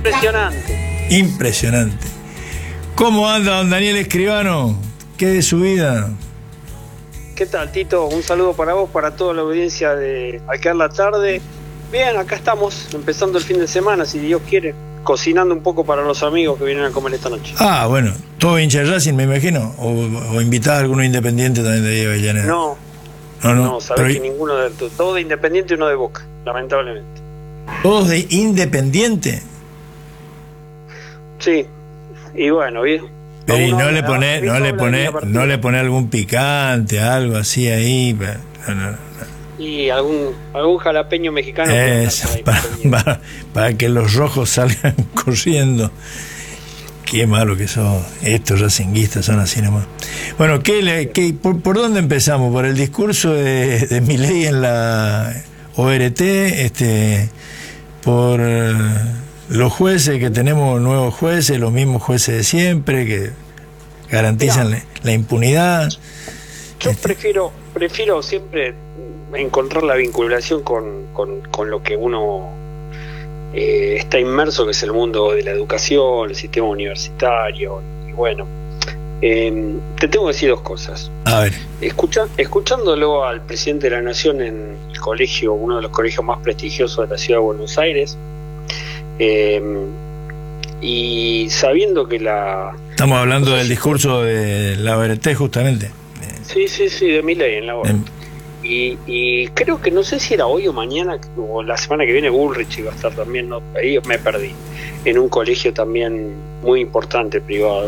Impresionante. Impresionante. ¿Cómo anda don Daniel Escribano? ¿Qué de su vida? ¿Qué tal, Tito? Un saludo para vos, para toda la audiencia de Acá en la Tarde. Bien, acá estamos, empezando el fin de semana, si Dios quiere, cocinando un poco para los amigos que vienen a comer esta noche. Ah, bueno, todo hincha de Racing, me imagino, o invitás a alguno independiente también de ahí, Avellaneda. No, sabés que ninguno de todo de Independiente y uno de Boca, lamentablemente. ¿Todos de Independiente? Sí, y bueno, bien. Pero y no le pone algún picante, algo así ahí, no. Y algún jalapeño mexicano. Eso, para que los rojos salgan corriendo. Qué malo que son estos racinguistas, son así nomás. Bueno, ¿por dónde empezamos? ¿Por el discurso de Milei en la ORT? ¿Por los jueces, que tenemos nuevos jueces, los mismos jueces de siempre, que garantizan la impunidad? Yo prefiero siempre encontrar la vinculación con lo que uno está inmerso, que es el mundo de la educación, el sistema universitario. Y bueno, te tengo que decir dos cosas. A ver. Escuchándolo al presidente de la Nación en el colegio, uno de los colegios más prestigiosos de la ciudad de Buenos Aires, y sabiendo que Estamos hablando del discurso de la ORT, justamente. Sí, de Milei en la ORT. Y creo que no sé si era hoy o mañana o la semana que viene Bullrich iba a estar también, ¿no? Ahí me perdí, en un colegio también muy importante privado.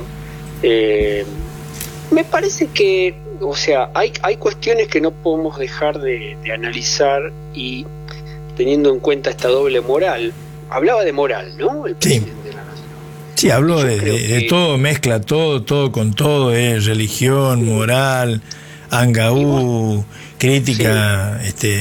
Me parece que, o sea, hay cuestiones que no podemos dejar de analizar, y teniendo en cuenta esta doble moral. Hablaba de moral, ¿no? El presidente de la Nación. Sí, habló de todo, mezcla todo con todo, religión, moral, angaú, crítica,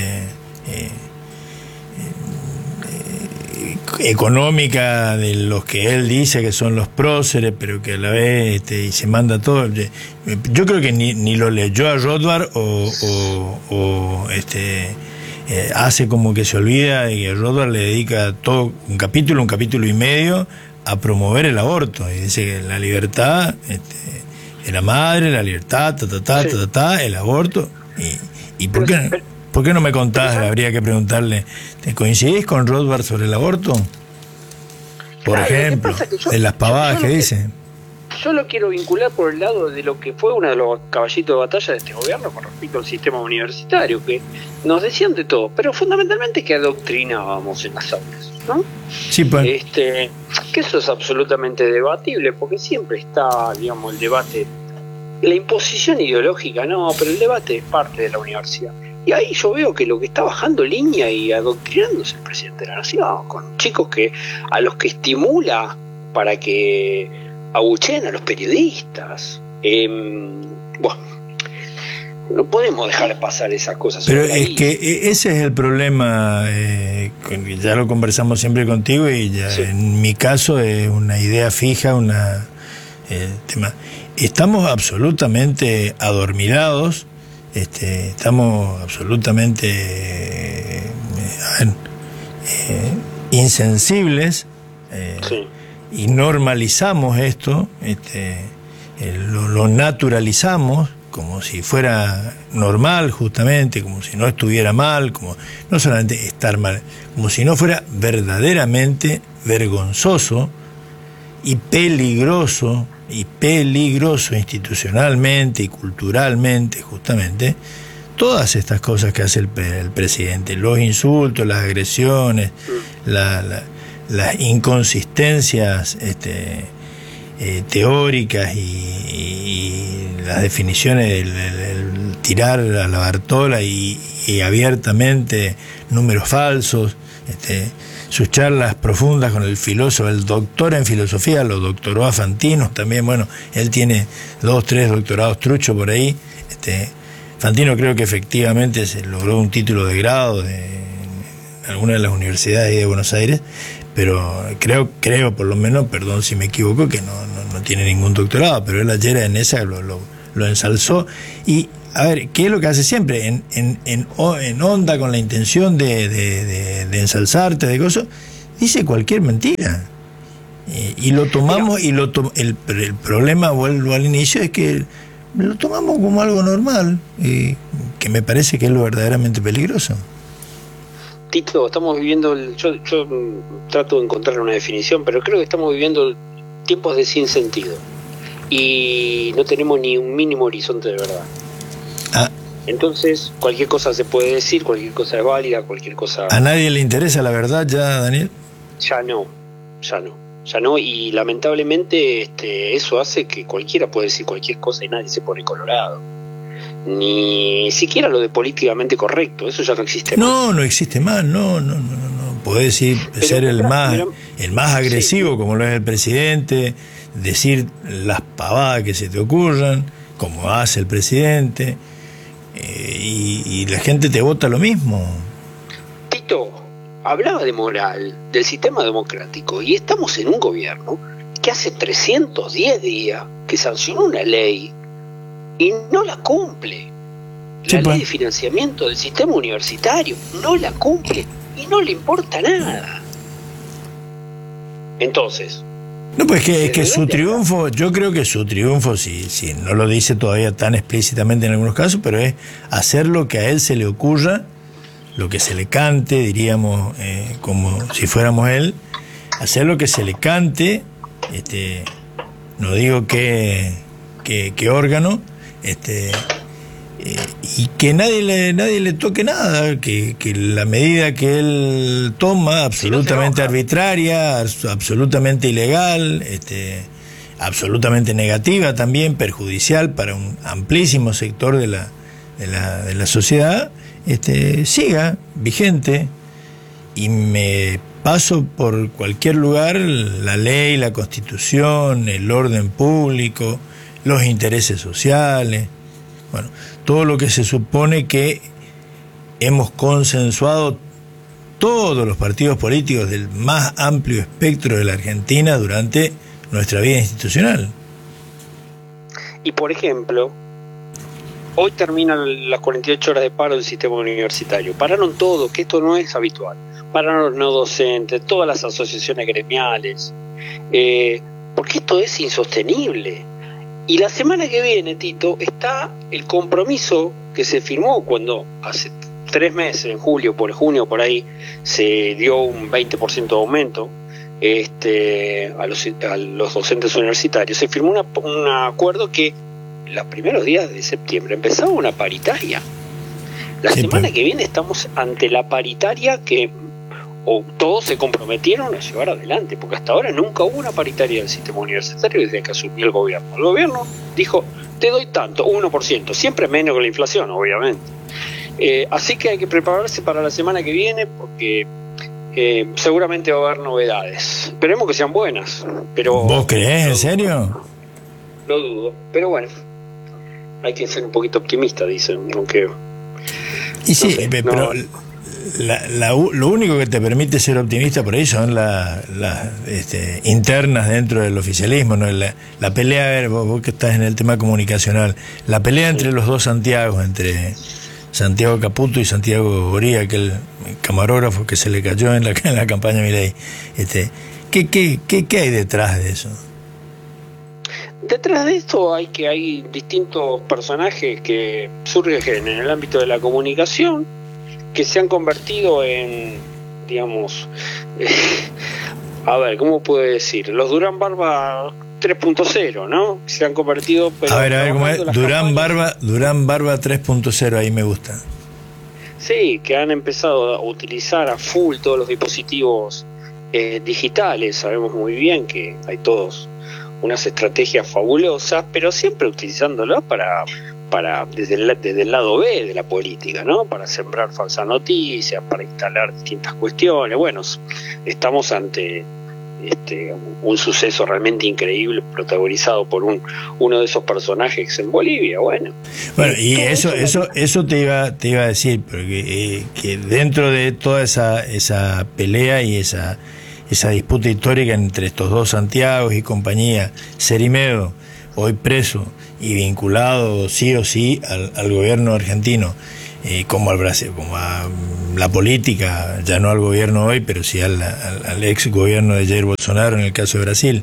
económica de los que él dice que son los próceres, pero que a la vez y se manda todo. Yo creo que ni lo leyó a Rothbard o hace como que se olvida de que Rothbard le dedica todo un capítulo y medio a promover el aborto, y dice que la libertad de la madre, la libertad, el aborto. ¿Y por qué no me contás? Habría que preguntarle, ¿te coincidís con Rothbard sobre el aborto? Por ejemplo, de las pavadas que dice. Yo lo quiero vincular por el lado de lo que fue uno de los caballitos de batalla de este gobierno con respecto al sistema universitario, que nos decían de todo, pero fundamentalmente que adoctrinábamos en las aulas, ¿no? Sí, pues. Que eso es absolutamente debatible, porque siempre está, digamos, el debate, la imposición ideológica, no, pero el debate es parte de la universidad. Y ahí yo veo que lo que está bajando línea y adoctrinándose el presidente de la Nación, con chicos a los que estimula para que abucheen a los periodistas. Bueno, no podemos dejar pasar esas cosas. Pero es que ese es el problema, ya lo conversamos siempre contigo, y ya sí. En mi caso es una idea fija, tema. Estamos absolutamente adormilados, estamos absolutamente insensibles, sí. Y normalizamos esto, lo naturalizamos como si fuera normal, justamente, como si no estuviera mal, como no solamente estar mal, como si no fuera verdaderamente vergonzoso y peligroso institucionalmente y culturalmente, justamente, todas estas cosas que hace el presidente, los insultos, las agresiones, las inconsistencias teóricas y las definiciones del tirar a la Bartola y abiertamente números falsos, sus charlas profundas con el filósofo, el doctor en filosofía, lo doctoró a Fantino también. Bueno, él tiene 2, 3 doctorados truchos por ahí. Fantino creo que efectivamente se logró un título de grado en alguna de las universidades de Buenos Aires, pero creo por lo menos, perdón si me equivoco, que no tiene ningún doctorado, pero él ayer en esa lo ensalzó. Y a ver, ¿qué es lo que hace siempre? En onda, con la intención de ensalzarte, de cosas, dice cualquier mentira. Y lo tomamos, y el problema, vuelvo al inicio, es que lo tomamos como algo normal, que me parece que es lo verdaderamente peligroso. Tito, estamos viviendo, yo trato de encontrar una definición, pero creo que estamos viviendo tiempos de sinsentido y no tenemos ni un mínimo horizonte de verdad. Entonces cualquier cosa se puede decir, cualquier cosa es válida, cualquier cosa... ¿A nadie le interesa la verdad ya, Daniel? Ya no, y lamentablemente eso hace que cualquiera puede decir cualquier cosa y nadie se pone colorado. Ni siquiera lo de políticamente correcto, eso ya no existe más. No existe más, no. Podés ser el más agresivo, sí, como lo es el presidente, decir las pavadas que se te ocurran, como hace el presidente, y la gente te vota lo mismo. Tito, hablaba de moral, del sistema democrático, y estamos en un gobierno que hace 310 días que sancionó una ley y no la cumple. La ley de financiamiento del sistema universitario no la cumple y no le importa nada. Entonces, no, pues es que su triunfo, yo creo que su triunfo, si no lo dice todavía tan explícitamente en algunos casos, pero es hacer lo que a él se le ocurra, lo que se le cante, diríamos, como si fuéramos él, hacer lo que se le cante, no digo qué órgano, y que nadie le toque nada, que la medida que él toma, absolutamente arbitraria, absolutamente ilegal, absolutamente negativa también, perjudicial para un amplísimo sector de la sociedad, siga vigente. Y me paso por cualquier lugar la ley, la Constitución, el orden público, los intereses sociales, bueno, todo lo que se supone que hemos consensuado todos los partidos políticos del más amplio espectro de la Argentina durante nuestra vida institucional. Y por ejemplo, hoy terminan las 48 horas de paro del sistema universitario. Pararon todo, que esto no es habitual. Pararon los no docentes, todas las asociaciones gremiales, porque esto es insostenible. Y la semana que viene, Tito, está el compromiso que se firmó cuando hace 3 meses, en junio por ahí, se dio un 20% de aumento a los docentes universitarios. Se firmó un acuerdo que los primeros días de septiembre empezaba una paritaria. La semana que viene estamos ante la paritaria que todos se comprometieron a llevar adelante, porque hasta ahora nunca hubo una paritaria del sistema universitario desde que asumió el gobierno. El gobierno dijo, te doy tanto, 1%, siempre menos que la inflación, obviamente. Así que hay que prepararse para la semana que viene, porque seguramente va a haber novedades. Esperemos que sean buenas. Pero ¿vos creés, en serio? Lo dudo, pero bueno, hay que ser un poquito optimista, dicen, aunque... Y sí, no sé, pero... lo único que te permite ser optimista por ahí son las internas dentro del oficialismo, ¿no? La pelea, a ver, vos que estás en el tema comunicacional, la pelea entre los dos Santiagos, entre Santiago Caputo y Santiago Goría, aquel camarógrafo que se le cayó en la campaña Milei. ¿Qué hay detrás de eso? Detrás de esto hay distintos personajes que surgen en el ámbito de la comunicación, que se han convertido en, digamos, a ver, ¿cómo puedo decir? Los Durán Barba 3.0, ¿no? Se han convertido... Pero a ver, ¿cómo es? Durán Barba 3.0, ahí me gusta. Sí, que han empezado a utilizar a full todos los dispositivos digitales. Sabemos muy bien que hay todos unas estrategias fabulosas, pero siempre utilizándolas para desde el lado B de la política, ¿no? Para sembrar falsas noticias, para instalar distintas cuestiones. Bueno, estamos ante un suceso realmente increíble protagonizado por uno de esos personajes en Bolivia. Bueno, y eso te iba a decir, porque que dentro de toda esa pelea y esa disputa histórica entre estos dos Santiagos y compañía, Cerimedo, hoy preso y vinculado sí o sí al gobierno argentino, como al Brasil, como a la política, ya no al gobierno hoy, pero sí al ex gobierno de Jair Bolsonaro en el caso de Brasil.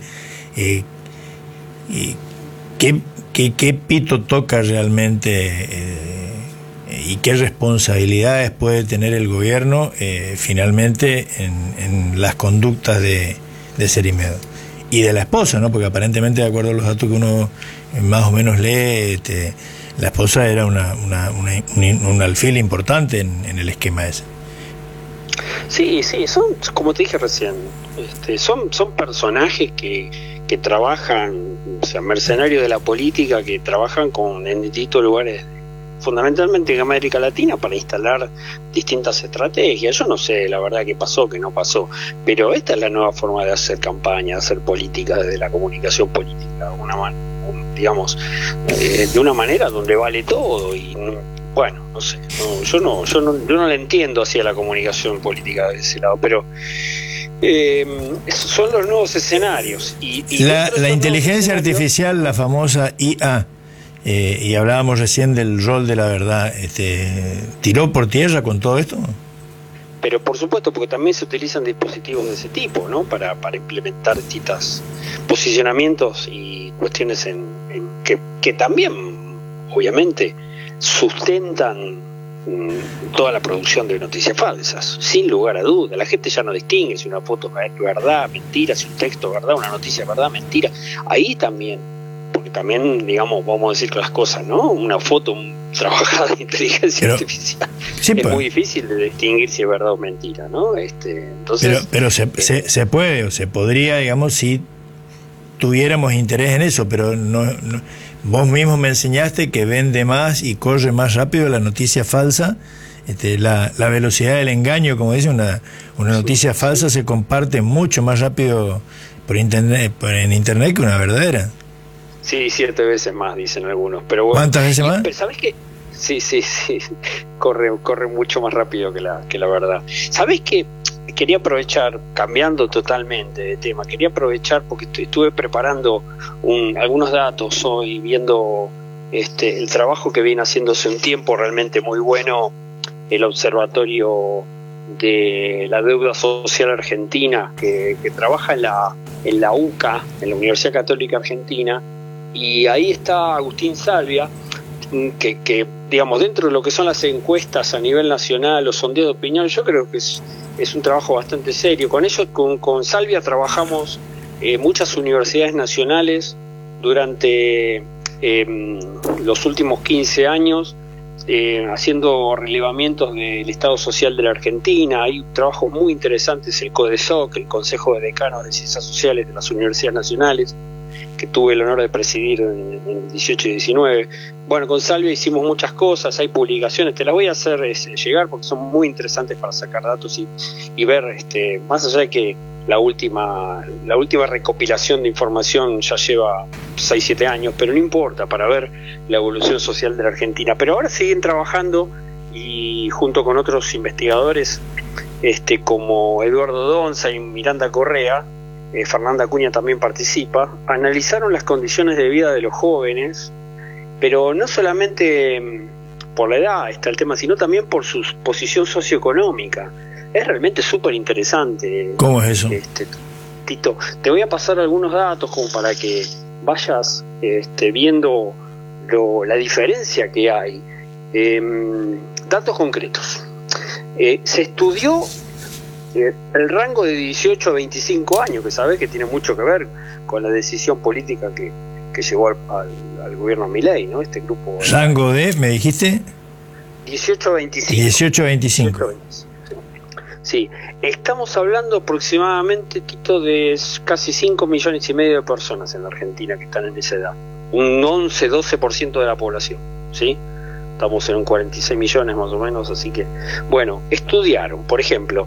¿Qué pito toca realmente y qué responsabilidades puede tener el gobierno finalmente en las conductas de Cerimedo? Y de la esposa, ¿no? Porque aparentemente, de acuerdo a los datos que uno más o menos lee, la esposa era un alfil importante en el esquema ese. Sí, son, como te dije recién, son personajes que trabajan, o sea, mercenarios de la política que trabajan en distintos lugares, fundamentalmente en América Latina, para instalar distintas estrategias. Yo no sé la verdad qué pasó, qué no pasó, pero esta es la nueva forma de hacer campaña, de hacer política, desde la comunicación política, digamos, de una manera donde vale todo. Y bueno, no sé, yo no le entiendo hacia la comunicación política de ese lado, pero son los nuevos escenarios. Y la inteligencia artificial, la famosa IA, y hablábamos recién del rol de la verdad, ¿tiró por tierra con todo esto? Pero por supuesto, porque también se utilizan dispositivos de ese tipo, ¿no? Para implementar distintos posicionamientos y cuestiones que también, obviamente, sustentan toda la producción de noticias falsas, sin lugar a duda. La gente ya no distingue si una foto es verdad, mentira, si un texto es verdad, una noticia es verdad, mentira. Ahí también, porque también, digamos, vamos a decir las cosas, ¿no? Una foto trabajada de inteligencia artificial, sí, es muy difícil de distinguir si es verdad o mentira, ¿no? Entonces, pero se puede, o se podría, digamos, si tuviéramos interés en eso, pero no, vos mismo me enseñaste que vende más y corre más rápido la noticia falsa. La velocidad del engaño, como dice, una noticia falsa se comparte mucho más rápido en internet que una verdadera. Sí, 7 veces más, dicen algunos. Pero bueno, ¿cuántas veces más? Pero ¿sabés qué? Sí, corre mucho más rápido que la verdad. ¿Sabés qué? Quería aprovechar, cambiando totalmente de tema, quería aprovechar porque estuve preparando algunos datos hoy, viendo el trabajo que viene haciéndose un tiempo realmente muy bueno, el Observatorio de la Deuda Social Argentina, que trabaja en la UCA, en la Universidad Católica Argentina, y ahí está Agustín Salvia, que digamos, dentro de lo que son las encuestas a nivel nacional, los sondeos de opinión, yo creo que es un trabajo bastante serio. Con ellos, con Salvia, trabajamos muchas universidades nacionales durante los últimos 15 años, haciendo relevamientos del Estado Social de la Argentina. Hay un trabajo muy interesante, es el CODESOC, el Consejo de Decanos de Ciencias Sociales de las Universidades Nacionales, que tuve el honor de presidir en 18 y 19. Bueno, con Salvia hicimos muchas cosas, hay publicaciones, te las voy a hacer llegar porque son muy interesantes para sacar datos y ver, más allá de que la última recopilación de información ya lleva 6-7 años, pero no importa, para ver la evolución social de la Argentina. Pero ahora siguen trabajando, y junto con otros investigadores como Eduardo Donza y Miranda Correa, Fernanda Acuña también participa, analizaron las condiciones de vida de los jóvenes, pero no solamente por la edad está el tema, sino también por su posición socioeconómica. Es realmente súper interesante. ¿Cómo es eso? Tito, te voy a pasar algunos datos como para que vayas viendo la diferencia que hay. Datos concretos. Se estudió el rango de 18 a 25 años, que sabés que tiene mucho que ver con la decisión política que llevó al gobierno Milei, ¿no? Este grupo. ¿Rango de, me dijiste? 18 a 25. 18 a 25. Sí, estamos hablando aproximadamente, Tito, de casi 5,5 millones de personas en la Argentina que están en esa edad. Un 11-12% de la población, ¿sí? Estamos en un 46 millones más o menos, así que, bueno, estudiaron, por ejemplo,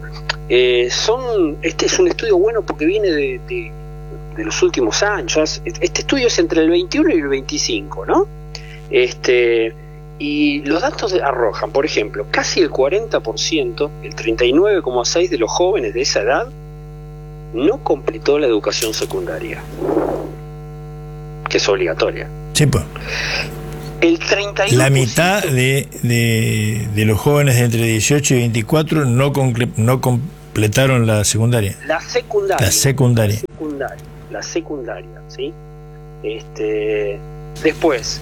este es un estudio bueno porque viene de los últimos años. Este estudio es entre el 21 y el 25, ¿no? Y los datos arrojan, por ejemplo, casi el 40%, el 39,6% de los jóvenes de esa edad no completó la educación secundaria, que es obligatoria. Sí, pues. El 32%. La mitad de los jóvenes de entre 18 y 24 no completaron la secundaria. La secundaria. La secundaria. La secundaria, ¿sí? Después,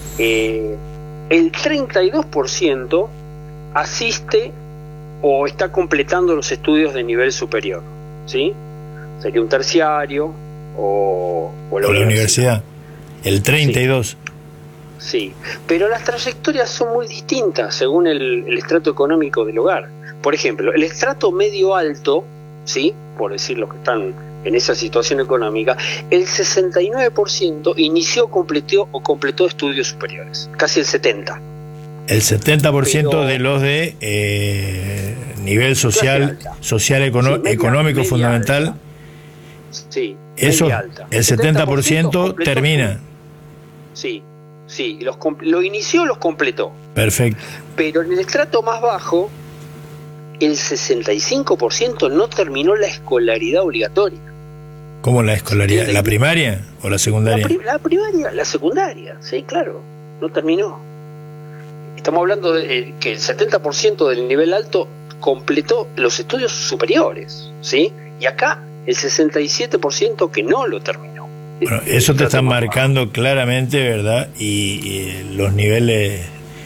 el 32% asiste o está completando los estudios de nivel superior, ¿sí? Sería un terciario o la universidad. El 32%. Sí, pero las trayectorias son muy distintas según el estrato económico del hogar. Por ejemplo, el estrato medio alto, ¿sí? Por decir los que están en esa situación económica, el 69% inició, completó estudios superiores, casi el 70%. El 70% pero, de los de nivel social, económico media fundamental. Alta. Sí, eso, alta. El 70% termina. Sí, lo inició, los completó. Perfecto. Pero en el estrato más bajo, el 65% no terminó la escolaridad obligatoria. ¿Cómo la escolaridad? ¿La primaria o la secundaria? La primaria, la secundaria, sí, claro, no terminó. Estamos hablando de que el 70% del nivel alto completó los estudios superiores, ¿sí? Y acá el 67% que no lo terminó. Bueno, eso te está marcando claramente, ¿verdad? Y los niveles,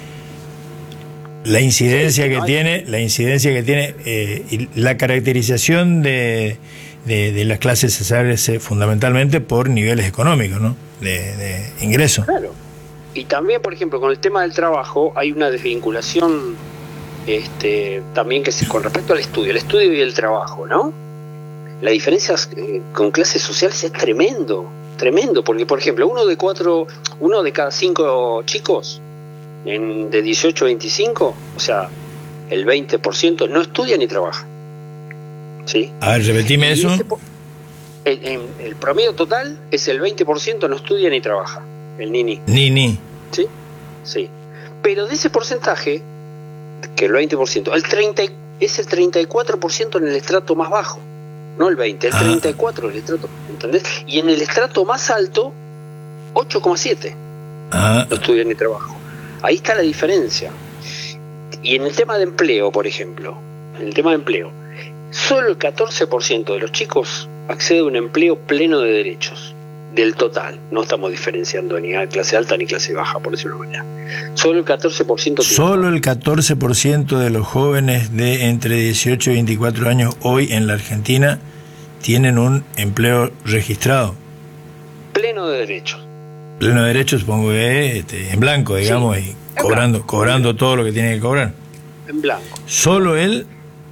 la incidencia que tiene, y la caracterización de las clases sociales fundamentalmente por niveles económicos, ¿no? De ingresos. Claro. Y también, por ejemplo, con el tema del trabajo hay una desvinculación también con respecto al estudio y el trabajo, ¿no? La diferencia con clases sociales es tremendo, porque, por ejemplo, uno de cada 5 chicos de 18 a 25, o sea, el 20% no estudia ni trabaja. ¿Sí? A ver, repetime eso. El promedio total es el 20% no estudia ni trabaja. El Nini. ¿Sí? Sí. Pero de ese porcentaje, que el 20%, es el 34% en el estrato más bajo, no el 20%, el 34% en el estrato, ¿entendés? Y en el estrato más alto, 8,7% no estudia ni trabajo. Ahí está la diferencia. Y en el tema de empleo, por ejemplo, solo el 14% de los chicos accede a un empleo pleno de derechos. Del total, no estamos diferenciando ni a clase alta ni clase baja, por decirlo de una manera. Solo el 14%. Solo el 14% de los jóvenes de entre 18 y 24 años hoy en la Argentina tienen un empleo registrado. Pleno de derechos. Pleno de derechos, supongo que en blanco, digamos, sí, y cobrando todo lo que tiene que cobrar. En blanco. Solo el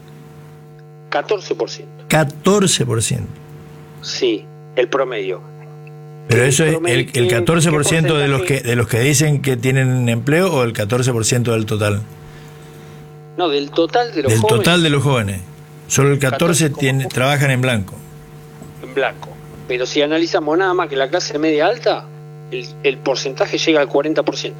14%. 14%. Sí, el promedio. Pero eso es el 14% de los que dicen que tienen empleo, o el 14% del total. No, del total de los jóvenes. Del total de los jóvenes. Solo el 14% trabajan en blanco. En blanco. Pero si analizamos nada más que la clase media alta, el porcentaje llega al 40%.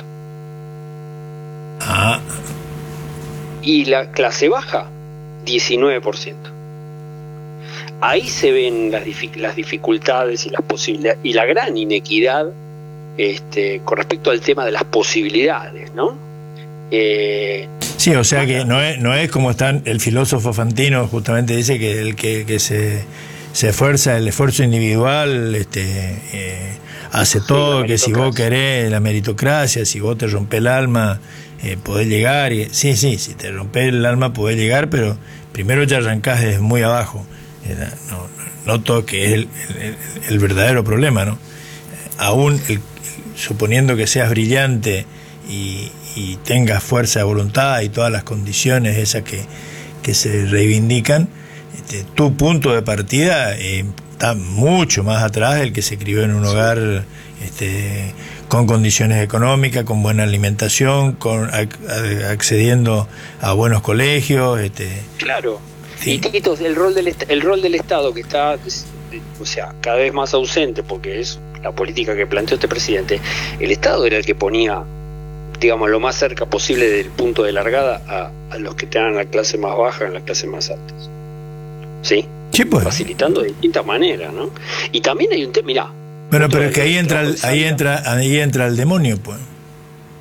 Y la clase baja, 19%. Ahí se ven las dificultades y las posibilidades y la gran inequidad con respecto al tema de las posibilidades, ¿no? Sí, o sea que no es como están el filósofo Fantino justamente dice que el que se esfuerza, el esfuerzo individual hace todo, que si vos querés la meritocracia, si vos te rompés el alma podés llegar, sí, si te rompés el alma podés llegar, pero primero ya arrancás desde muy abajo. No todo, que es el verdadero problema, ¿no? Aún suponiendo que seas brillante y tengas fuerza de voluntad y todas las condiciones esas que se reivindican, tu punto de partida está mucho más atrás del que se crió en un hogar con condiciones económicas, con buena alimentación, accediendo a buenos colegios. Claro. Sí. Y Tito, el rol del Estado, que está, o sea, cada vez más ausente, porque es la política que planteó este presidente. El Estado era el que ponía, digamos, lo más cerca posible del punto de largada a los que tengan la clase más baja en las clases más altas. ¿Sí? Sí, pues. Facilitando de distintas maneras, ¿no? Y también hay un tema, mirá. Bueno, pero es que ahí entra el demonio, pues.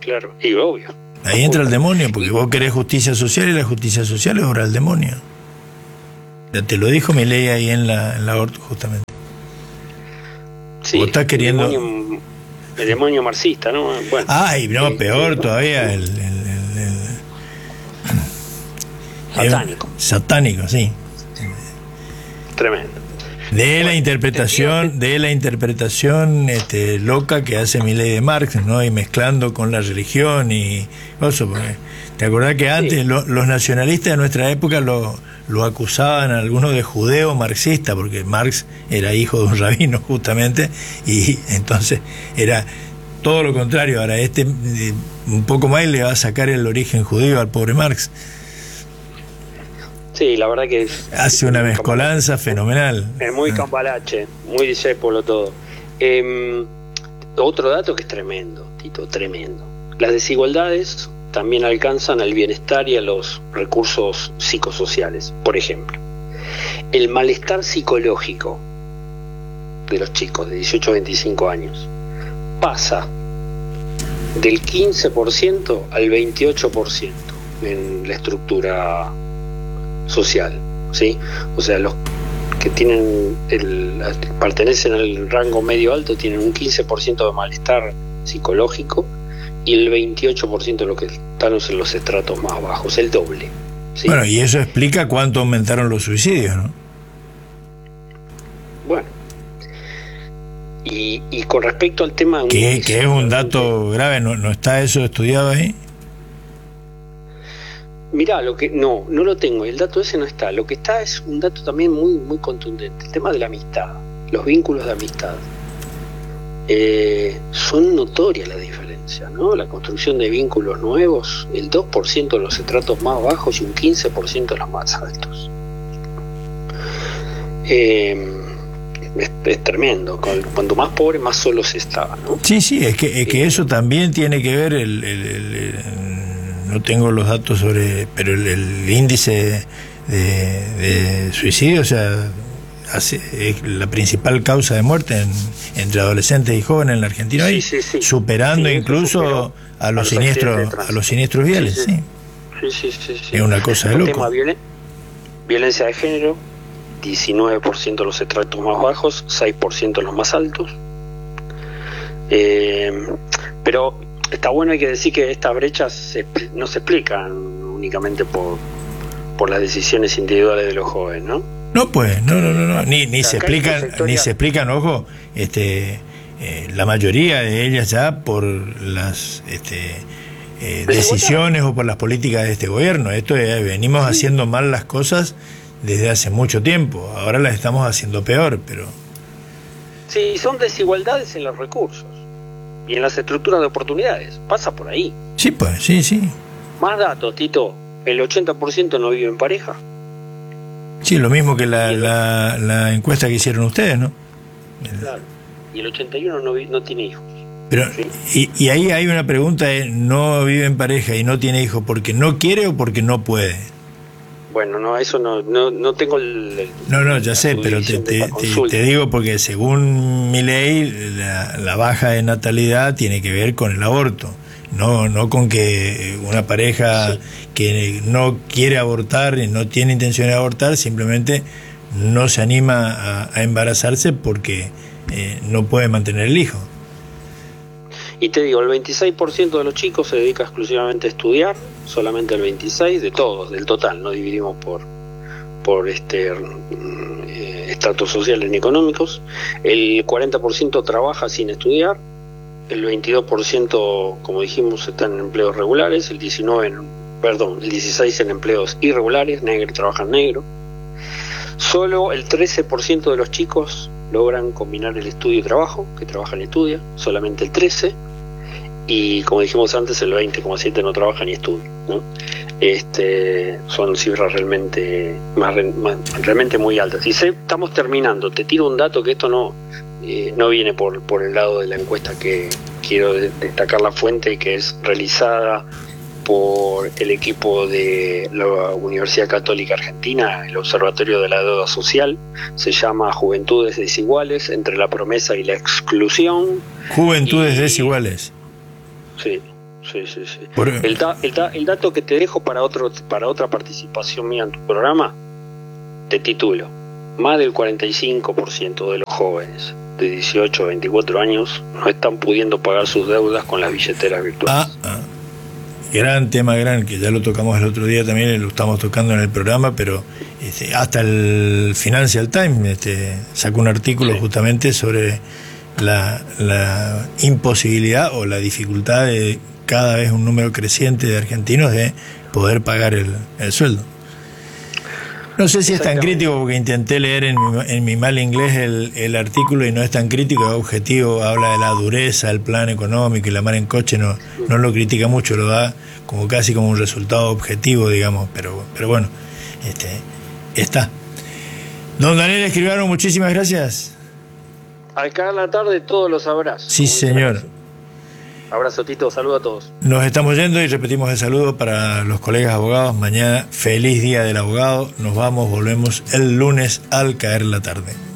claro, y obvio. Ahí entra el demonio, porque vos querés justicia social y la justicia social es obra del demonio. Ya te lo dijo Milei ahí en la ORT, justamente. Sí, vos estás queriendo... el demonio marxista, ¿no? Bueno, ay, no, peor todavía, satánico. Satánico, sí. Tremendo. De la interpretación loca que hace Milei de Marx, ¿no? Y mezclando con la religión y eso. ¿Te acordás que antes sí, los nacionalistas de nuestra época lo acusaban a algunos de judeo marxista, porque Marx era hijo de un rabino justamente, y entonces era todo lo contrario. Ahora un poco más le va a sacar el origen judío al pobre Marx. Sí, la verdad que hace una mezcolanza fenomenal. Es muy cambalache, muy discépolo todo. Otro dato que es tremendo, Tito, tremendo. Las desigualdades también alcanzan al bienestar y a los recursos psicosociales. Por ejemplo, el malestar psicológico de los chicos de 18 a 25 años pasa del 15% al 28% en la estructura social, ¿sí? O sea, los que pertenecen al rango medio alto tienen un 15% de malestar psicológico y el 28% de lo que están en los estratos más bajos, el doble, ¿sí? Bueno, y eso explica cuánto aumentaron los suicidios, ¿no? Bueno, y con respecto al tema... Que es un dato grave, ¿no está eso estudiado ahí? Mirá, no lo tengo, el dato ese no está. Lo que está es un dato también muy, muy contundente, el tema de la amistad, los vínculos de amistad. Son notorias las diferencias, ¿no? La construcción de vínculos nuevos, el 2% de los estratos más bajos y un 15% de los más altos. Es tremendo, cuanto más pobre, más solo se está, ¿no? Sí, es que eso también tiene que ver no tengo los datos pero el índice de suicidio, o sea, es la principal causa de muerte entre adolescentes y jóvenes en la Argentina hoy, sí. Superando incluso a los siniestros viales, sí. Es una cosa de loco. Tema violencia de género, 19% de los estratos más bajos, 6% los más altos. Pero está bueno, hay que decir que estas brechas no se explican únicamente por las decisiones individuales de los jóvenes, ¿no? No, pues, no. Ni se explican, ojo, la mayoría de ellas ya por las decisiones o por las políticas de este gobierno. Esto venimos haciendo mal las cosas desde hace mucho tiempo. Ahora las estamos haciendo peor, pero... Sí, son desigualdades en los recursos y en las estructuras de oportunidades. Pasa por ahí. Sí, pues, sí. Más datos, Tito. El 80% no vive en pareja. Sí, lo mismo que la encuesta que hicieron ustedes, ¿no? Claro. Y el 81% no tiene hijos. Pero, ¿sí? y ahí hay una pregunta, ¿no vive en pareja y no tiene hijos porque no quiere o porque no puede? Bueno, no, eso no tengo No, ya sé, pero te digo porque según mi ley, la baja de natalidad tiene que ver con el aborto. No con que una pareja que no quiere abortar y no tiene intención de abortar, simplemente no se anima a embarazarse porque no puede mantener el hijo. Y te digo, el 26% de los chicos se dedica exclusivamente a estudiar, solamente el 26% de todos, del total, no dividimos por estratos sociales ni económicos. El 40% trabaja sin estudiar, el 22%, como dijimos, está en empleos regulares, el 16% en empleos irregulares, trabajan negro. Solo el 13% de los chicos logran combinar el estudio y trabajo, que trabajan y estudian, solamente el 13%, y como dijimos antes, el 20,7% no trabaja ni estudia, ¿no? Son cifras realmente realmente muy altas. Y estamos terminando, te tiro un dato que esto no viene por el lado de la encuesta, que quiero destacar la fuente, que es realizada por el equipo de la Universidad Católica Argentina, el Observatorio de la Deuda Social. Se llama Juventudes Desiguales entre la promesa y la exclusión. Juventudes Desiguales. Sí, sí. El dato que te dejo para otra participación mía en tu programa, te titulo: más del 45% de los jóvenes de 18 a 24 años no están pudiendo pagar sus deudas con las billeteras virtuales. Gran tema, que ya lo tocamos el otro día también, lo estamos tocando en el programa, pero hasta el Financial Times sacó un artículo justamente sobre la imposibilidad o la dificultad de cada vez un número creciente de argentinos de poder pagar el sueldo. No sé si es tan crítico, porque intenté leer en mi mal inglés el artículo y no es tan crítico, es objetivo, habla de la dureza del plan económico y la mar en coche, no lo critica mucho, lo da como casi como un resultado objetivo, digamos, pero bueno, está. Don Daniel Escribano, muchísimas gracias. Al caer la tarde todos los abrazos. Sí, señor. Abrazo, Tito, saludo a todos. Nos estamos yendo y repetimos el saludo para los colegas abogados. Mañana, feliz día del abogado. Nos volvemos el lunes al caer la tarde.